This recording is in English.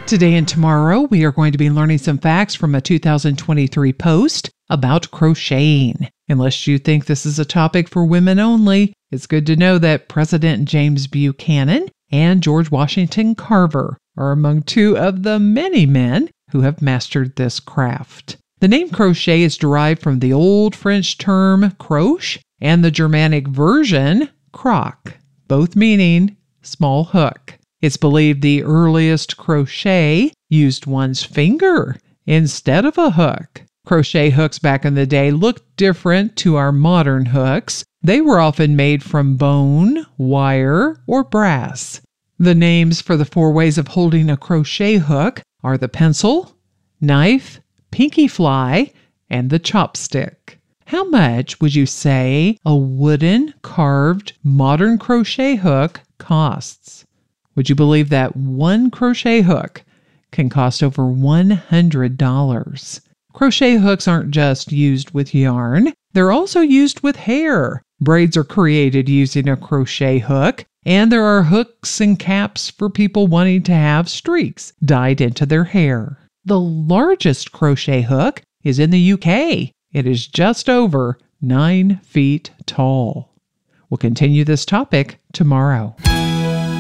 Today and tomorrow, we are going to be learning some facts from a 2023 post about crocheting. Unless you think this is a topic for women only, it's good to know that President James Buchanan and George Washington Carver are among two of the many men who have mastered this craft. The name crochet is derived from the Old French term croche and the Germanic version croc, both meaning small hook. It's believed the earliest crochet used one's finger instead of a hook. Crochet hooks back in the day looked different to our modern hooks. They were often made from bone, wire, or brass. The names for the four ways of holding a crochet hook are the pencil, knife, pinky fly, and the chopstick. How much would you say a wooden, carved, modern crochet hook costs? Would you believe that one crochet hook can cost over $100? Crochet hooks aren't just used with yarn, they're also used with hair. Braids are created using a crochet hook, and there are hooks and caps for people wanting to have streaks dyed into their hair. The largest crochet hook is in the UK. It is just over 9 feet tall. We'll continue this topic tomorrow.